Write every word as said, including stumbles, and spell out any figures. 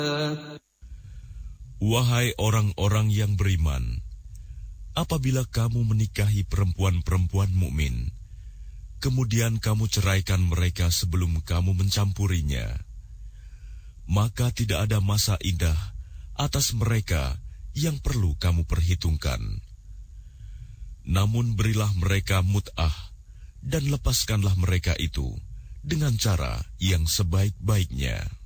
Wahai orang-orang yang beriman, apabila kamu menikahi perempuan-perempuan mukmin, kemudian kamu ceraikan mereka sebelum kamu mencampurinya, maka tidak ada masa iddah atas mereka yang perlu kamu perhitungkan. Namun berilah mereka mut'ah dan lepaskanlah mereka itu dengan cara yang sebaik-baiknya.